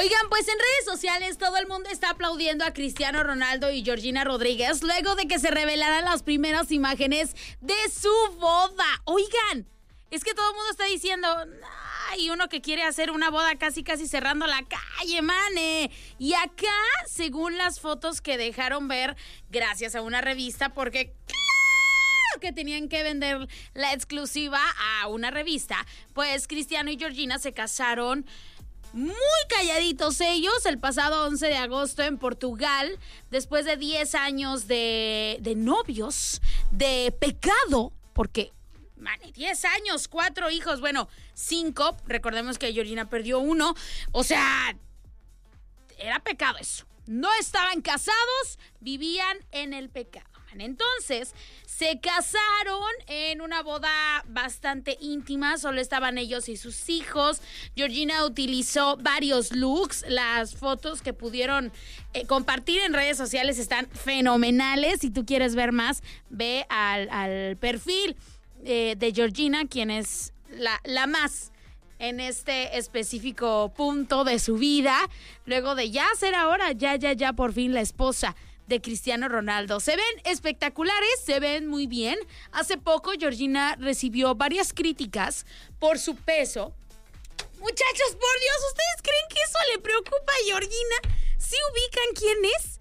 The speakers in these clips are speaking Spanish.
Oigan, pues en redes sociales todo el mundo está aplaudiendo a Cristiano Ronaldo y Georgina Rodríguez luego de que se revelaran las primeras imágenes de su boda. Oigan, es que todo el mundo está diciendo, ay, uno que quiere hacer una boda casi cerrando la calle, mane. Y acá, según las fotos que dejaron ver gracias a una revista, porque claro que tenían que vender la exclusiva a una revista, pues Cristiano y Georgina se casaron muy calladitos ellos el pasado 11 de agosto en Portugal, después de 10 años de novios, de pecado, porque 10 años, 4 hijos, bueno, 5, recordemos que Georgina perdió 1, o sea, era pecado eso. No estaban casados, vivían en el pecado. Entonces, se casaron en una boda bastante íntima, solo estaban ellos y sus hijos. Georgina utilizó varios looks, las fotos que pudieron compartir en redes sociales están fenomenales. Si tú quieres ver más, ve al perfil de Georgina, quien es la más en este específico punto de su vida, luego de ya ser ahora, ya por fin la esposa de Cristiano Ronaldo. Se ven espectaculares, se ven muy bien. Hace poco Georgina recibió varias críticas por su peso. Muchachos, por Dios, ¿ustedes creen que eso le preocupa a Georgina? ¿Sí ubican quién es?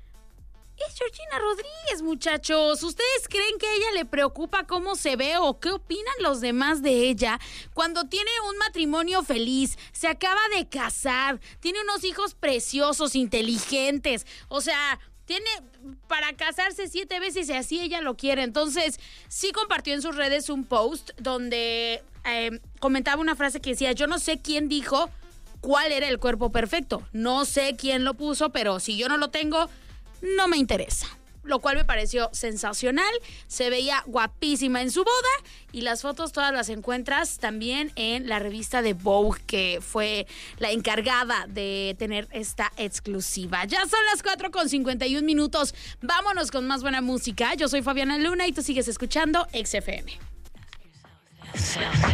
Es Georgina Rodríguez, muchachos. ¿Ustedes creen que a ella le preocupa cómo se ve o qué opinan los demás de ella cuando tiene un matrimonio feliz, se acaba de casar, tiene unos hijos preciosos, inteligentes? O sea, tiene para casarse 7 veces y así ella lo quiere. Entonces, sí compartió en sus redes un post donde comentaba una frase que decía: yo no sé quién dijo cuál era el cuerpo perfecto. No sé quién lo puso, pero si yo no lo tengo, no me interesa. Lo cual me pareció sensacional. Se veía guapísima en su boda y las fotos todas las encuentras también en la revista de Vogue, que fue la encargada de tener esta exclusiva. Ya son las 4:51. Vámonos con más buena música. Yo soy Fabiana Luna y tú sigues escuchando XFM.